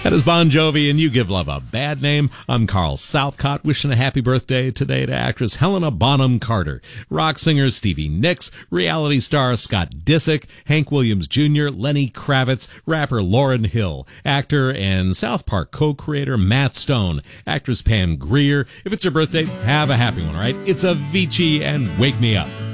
That is Bon Jovi, and You Give Love a Bad Name. I'm Carl Southcott, wishing a happy birthday today to actress Helena Bonham Carter, rock singer Stevie Nicks, reality star Scott Disick, Hank Williams Jr., Lenny Kravitz, rapper Lauryn Hill, actor and South Park co-creator Matt Stone, actress Pam Grier. If it's your birthday, have a happy one, all right? It's Avicii and Wake Me Up.